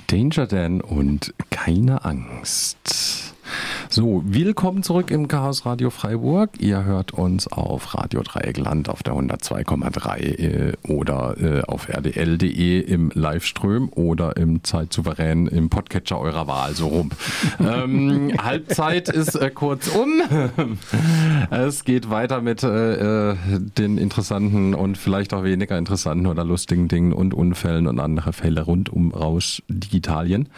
Danger Dan und keine Angst. So, willkommen zurück im Chaos Radio Freiburg. Ihr hört uns auf Radio Dreieckland auf der 102,3 oder auf rdl.de im Livestream oder im Zeitsouverän im Podcatcher eurer Wahl, so rum. Halbzeit ist kurz um. Es geht weiter mit den interessanten und vielleicht auch weniger interessanten oder lustigen Dingen und Unfällen und andere Fälle rund um Rausch Digitalien.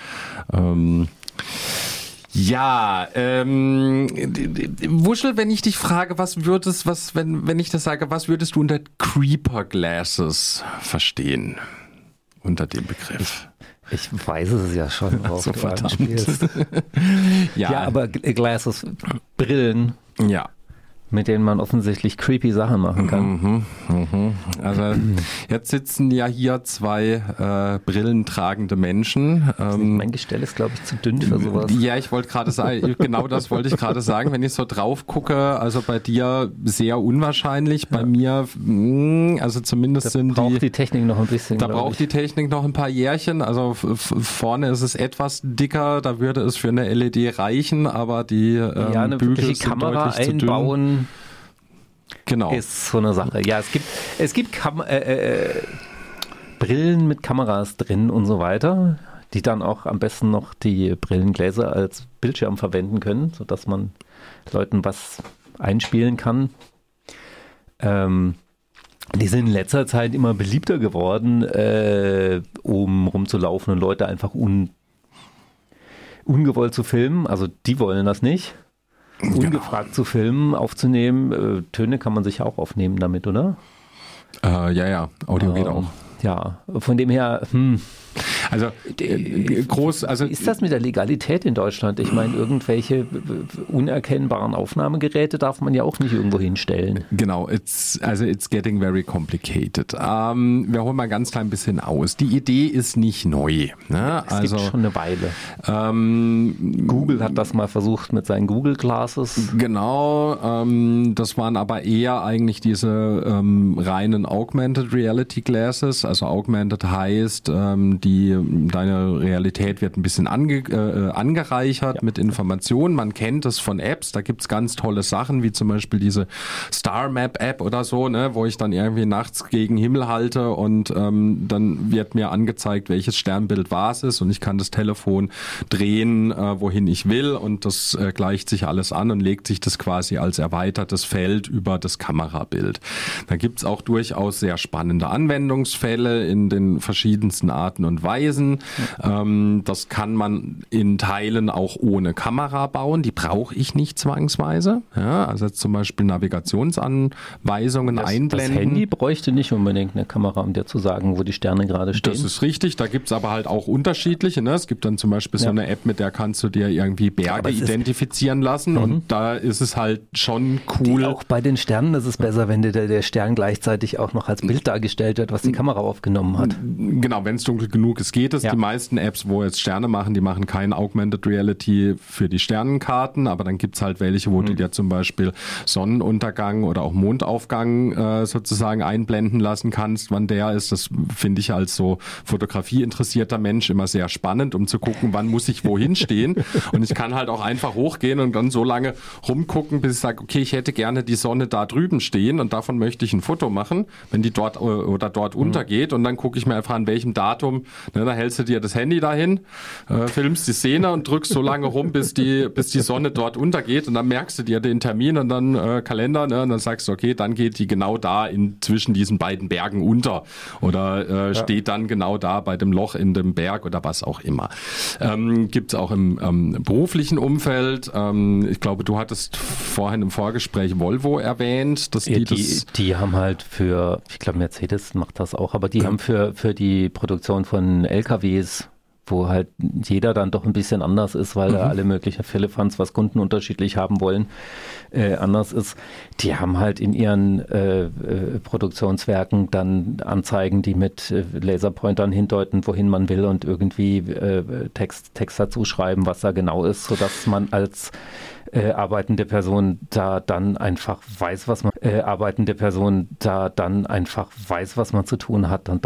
Wuschel, wenn ich dich frage, wenn ich das sage, was würdest du unter Creeper Glasses verstehen? Unter dem Begriff. Ich weiß es ja schon, worauf so, du anspielst. Ja, aber Glasses, Brillen. Ja. Mit denen man offensichtlich creepy Sachen machen kann. Also jetzt sitzen ja hier zwei brillentragende Menschen. Mein Gestell ist, glaube ich, zu dünn für sowas. Ja, ich wollte gerade sagen, genau das wollte ich gerade sagen. Wenn ich so drauf gucke, also bei dir sehr unwahrscheinlich, bei mir, also zumindest da braucht die Technik noch ein bisschen. Da braucht die Technik noch ein paar Jährchen. Also vorne ist es etwas dicker, da würde es für eine LED reichen, aber die eine Bügel sind Kamera deutlich einbauen. zu dünn. Genau. Ist so eine Sache. Ja, es gibt Brillen mit Kameras drin und so weiter, die dann auch am besten noch die Brillengläser als Bildschirm verwenden können, sodass man Leuten was einspielen kann. Die sind in letzter Zeit immer beliebter geworden, um rumzulaufen und Leute einfach ungewollt zu filmen. Also die wollen das nicht. Ungefragt zu filmen, aufzunehmen. Töne kann man sich auch aufnehmen damit, oder? Ja, Audio geht auch. Ja, von dem her, Also groß, also wie ist das mit der Legalität in Deutschland? Ich meine, irgendwelche unerkennbaren Aufnahmegeräte darf man ja auch nicht irgendwo hinstellen. Genau, it's getting very complicated. Wir holen mal ein ganz klein bisschen aus. Die Idee ist nicht neu. Ne? Es gibt schon eine Weile. Google hat das mal versucht mit seinen Google Glasses. Genau, das waren aber eher eigentlich diese reinen Augmented Reality Glasses. Also Augmented heißt, deine Realität wird ein bisschen angereichert mit Informationen. Man kennt es von Apps, da gibt's ganz tolle Sachen, wie zum Beispiel diese Star Map App oder so, ne, wo ich dann irgendwie nachts gegen Himmel halte und dann wird mir angezeigt, welches Sternbild was ist und ich kann das Telefon drehen, wohin ich will und das gleicht sich alles an und legt sich das quasi als erweitertes Feld über das Kamerabild. Da gibt's auch durchaus sehr spannende Anwendungsfälle in den verschiedensten Arten und Weisen. Das kann man in Teilen auch ohne Kamera bauen. Die brauche ich nicht zwangsweise. Ja, also jetzt zum Beispiel Navigationsanweisungen einblenden. Das Handy bräuchte nicht unbedingt eine Kamera, um dir zu sagen, wo die Sterne gerade stehen. Das ist richtig. Da gibt es aber halt auch unterschiedliche. Ne? Es gibt dann zum Beispiel so eine App, mit der kannst du dir irgendwie Berge identifizieren lassen. Und da ist es halt schon cool. Auch bei den Sternen ist es besser, wenn der Stern gleichzeitig auch noch als Bild dargestellt wird, was die Kamera aufgenommen hat. Genau, wenn es dunkel genug ist, geht es. Ja. Die meisten Apps, wo jetzt Sterne machen, die machen kein Augmented Reality für die Sternenkarten, aber dann gibt es halt welche, wo du dir zum Beispiel Sonnenuntergang oder auch Mondaufgang sozusagen einblenden lassen kannst, wann der ist. Das finde ich als so fotografieinteressierter Mensch immer sehr spannend, um zu gucken, wann muss ich wohin stehen. Und ich kann halt auch einfach hochgehen und dann so lange rumgucken, bis ich sage, okay, ich hätte gerne die Sonne da drüben stehen und davon möchte ich ein Foto machen, wenn die dort oder dort untergeht und dann gucke ich mir einfach an welchem Datum, ne, da hältst du dir das Handy dahin, filmst die Szene und drückst so lange rum, bis die Sonne dort untergeht und dann merkst du dir den Termin und dann Kalender, ne, und dann sagst du, okay, dann geht die genau da zwischen diesen beiden Bergen unter oder steht dann genau da bei dem Loch in dem Berg oder was auch immer. Gibt es auch im beruflichen Umfeld. Ich glaube, du hattest vorhin im Vorgespräch Volvo erwähnt, dass die haben halt ich glaube Mercedes macht das auch, aber die haben für die Produktion von LKWs, wo halt jeder dann doch ein bisschen anders ist, weil da alle möglichen Firlefanz, was Kunden unterschiedlich haben wollen, anders ist. Die haben halt in ihren Produktionswerken dann Anzeigen, die mit Laserpointern hindeuten, wohin man will und irgendwie Text dazu schreiben, was da genau ist, sodass man als arbeitende Person da dann einfach weiß, was man zu tun hat und